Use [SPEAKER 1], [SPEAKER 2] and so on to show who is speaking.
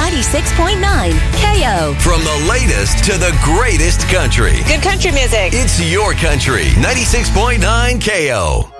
[SPEAKER 1] 96.9 KO.
[SPEAKER 2] From the latest to the greatest country.
[SPEAKER 3] Good country music.
[SPEAKER 2] It's your country. 96.9 KO.